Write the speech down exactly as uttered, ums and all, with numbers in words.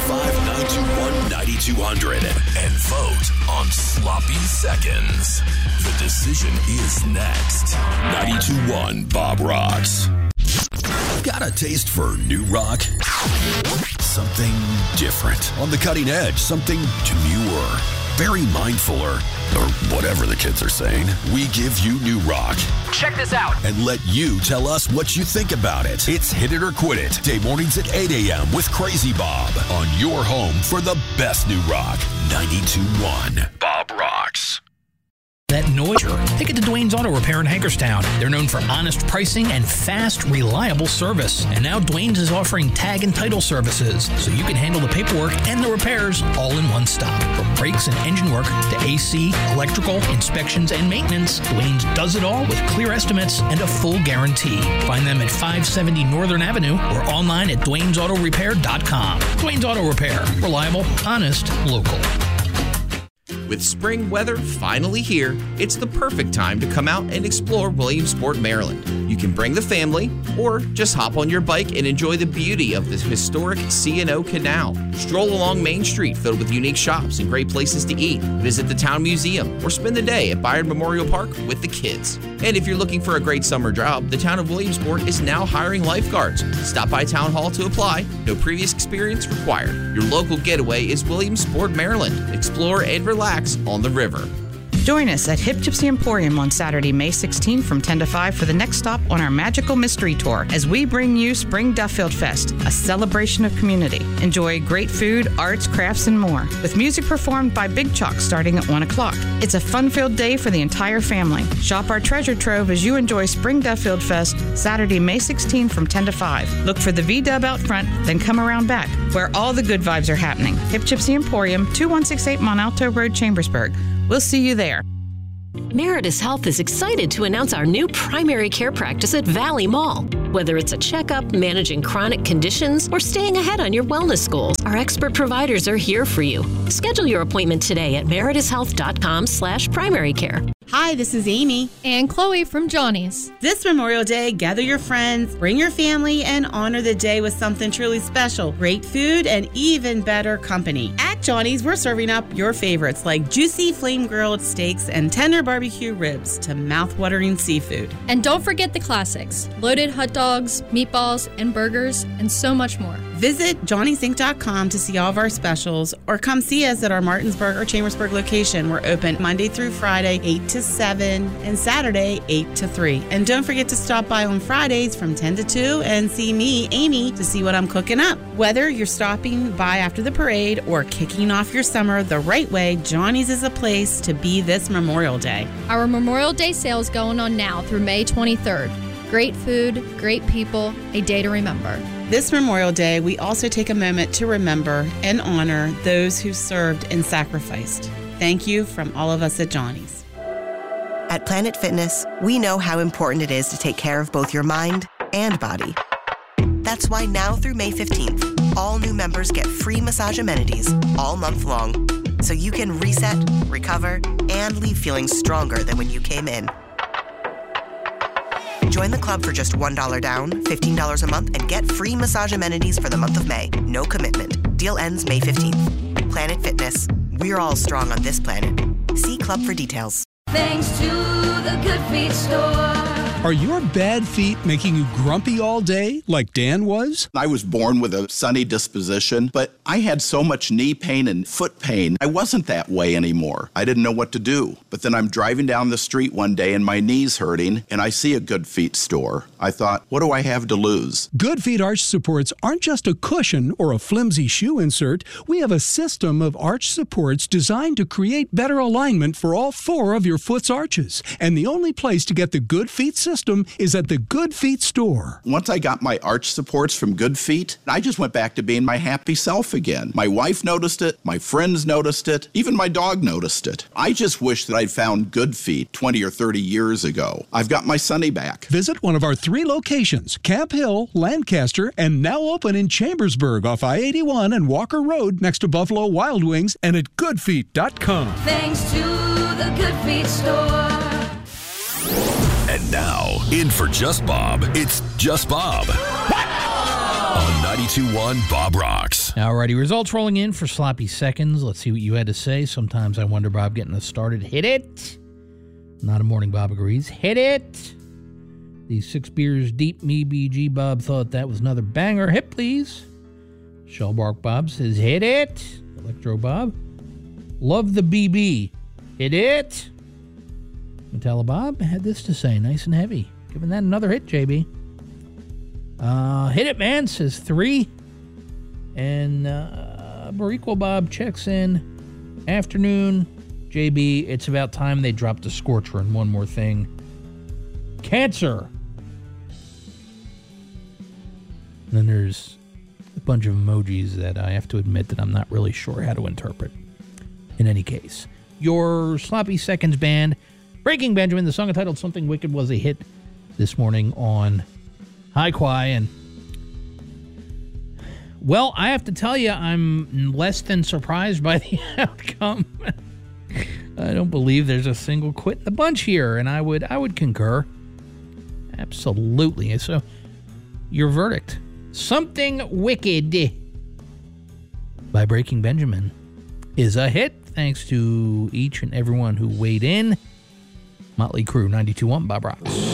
five, nine two one, nine two zero zero and vote on Sloppy Seconds. The decision is next. ninety-two point one Bob Rocks. Got a taste for new rock? Something different. On the cutting edge. Something demure. Very mindful or, or whatever the kids are saying. We give you new rock. Check this out. And let you tell us what you think about it. It's Hit It or Quit It. Day mornings at eight a.m. with Crazy Bob on your home for the best new rock. ninety-two point one Bob Rocks. That noise, take it to Dwayne's Auto Repair in Hagerstown. They're known for honest pricing and fast, reliable service. And now Dwayne's is offering tag and title services, so you can handle the paperwork and the repairs all in one stop. From brakes and engine work to A C, electrical, inspections, and maintenance, Dwayne's does it all with clear estimates and a full guarantee. Find them at five seventy Northern Avenue or online at dwaynes auto repair dot com. Dwayne's Auto Repair. Reliable, honest, local. With spring weather finally here, it's the perfect time to come out and explore Williamsport, Maryland. You can bring the family or just hop on your bike and enjoy the beauty of the historic C and O Canal. Stroll along Main Street filled with unique shops and great places to eat. Visit the Town Museum or spend the day at Byron Memorial Park with the kids. And if you're looking for a great summer job, the town of Williamsport is now hiring lifeguards. Stop by Town Hall to apply. No previous experience required. Your local getaway is Williamsport, Maryland. Explore and relax on the river. Join us at Hip Gypsy Emporium on Saturday, May sixteenth from ten to five for the next stop on our Magical Mystery Tour as we bring you Spring Duffield Fest, a celebration of community. Enjoy great food, arts, crafts, and more, with music performed by Big Chalk starting at one o'clock. It's a fun-filled day for the entire family. Shop our treasure trove as you enjoy Spring Duffield Fest Saturday, May sixteenth from ten to five. Look for the V-Dub out front, then come around back, where all the good vibes are happening. Hip Gypsy Emporium, two one six eight Mont Alto Road, Chambersburg. We'll see you there. Meritus Health is excited to announce our new primary care practice at Valley Mall. Whether it's a checkup, managing chronic conditions, or staying ahead on your wellness goals, our expert providers are here for you. Schedule your appointment today at meritus health dot com slash primary care. Hi, this is Amy. And Chloe from Johnny's. This Memorial Day, gather your friends, bring your family, and honor the day with something truly special. Great food and even better company. At Johnny's, we're serving up your favorites like juicy flame-grilled steaks and tender barbecue ribs to mouth-watering seafood. And don't forget the classics. Loaded hot dogs, meatballs, and burgers, and so much more. Visit johnny's inc dot com to see all of our specials, or come see us at our Martinsburg or Chambersburg location. We're open Monday through Friday, eight to seven, and Saturday, eight to three. And don't forget to stop by on Fridays from ten to two and see me, Amy, to see what I'm cooking up. Whether you're stopping by after the parade or kicking off your summer the right way, Johnny's is a place to be this Memorial Day. Our Memorial Day sale is going on now through May twenty-third. Great food, great people, a day to remember. This Memorial Day, we also take a moment to remember and honor those who served and sacrificed. Thank you from all of us at Johnny's. At Planet Fitness, we know how important it is to take care of both your mind and body. That's why now through May fifteenth, all new members get free massage amenities all month long, so you can reset, recover, and leave feeling stronger than when you came in. Join the club for just one dollar down, fifteen dollars a month, and get free massage amenities for the month of May. No commitment. Deal ends May fifteenth. Planet Fitness. We're all strong on this planet. See club for details. Thanks to the Good Feet store. Are your bad feet making you grumpy all day like Dan was? I was born with a sunny disposition, but I had so much knee pain and foot pain. I wasn't that way anymore. I didn't know what to do. But then I'm driving down the street one day and my knee's hurting, and I see a Good Feet store. I thought, what do I have to lose? Good Feet arch supports aren't just a cushion or a flimsy shoe insert. We have a system of arch supports designed to create better alignment for all four of your foot's arches. And the only place to get the Good Feet system is at the Good Feet store. Once I got my arch supports from Good Feet, I just went back to being my happy self again. My wife noticed it, my friends noticed it, even my dog noticed it. I just wish that I'd found Good Feet twenty or thirty years ago. I've got my Sonny back. Visit one of our three locations, Camp Hill, Lancaster, and now open in Chambersburg off I eighty-one and Walker Road next to Buffalo Wild Wings, and at good feet dot com. Thanks to the Good Feet store. And now, in for Just Bob, it's Just Bob. What? On ninety-two point one Bob Rocks. Alrighty, results rolling in for Sloppy Seconds. Let's see what you had to say. Sometimes I wonder, Bob, getting us started. Hit it. Not a morning, Bob agrees. Hit it. The Six Beers Deep Me B G Bob thought that was another banger. Hit, please. Shellbark Bob says, hit it. Electro Bob. Love the B B. Hit it. Metallo Bob had this to say, nice and heavy. Giving that another hit, J B. Uh, hit it, man, says three. And uh, Barico Bob checks in. Afternoon, J B, it's about time they dropped the Scorcher. And one more thing. Cancer. And then there's a bunch of emojis that I have to admit that I'm not really sure how to interpret. In any case, your Sloppy Seconds band, Breaking Benjamin, the song entitled Something Wicked, was a hit this morning on Hi Quai. And, well, I have to tell you, I'm less than surprised by the outcome. I don't believe there's a single quit in the bunch here, and I would I would concur. Absolutely. So, your verdict. Something Wicked by Breaking Benjamin is a hit, thanks to each and everyone who weighed in. Motley Crue, ninety-two point one, Bob Rocks.